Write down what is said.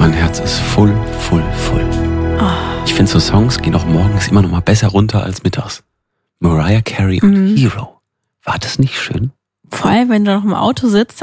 Mein Herz ist voll. Ich finde, so Songs gehen auch morgens immer noch mal besser runter als mittags. Mariah Carey und Hero. War das nicht schön? Vor allem, wenn du noch im Auto sitzt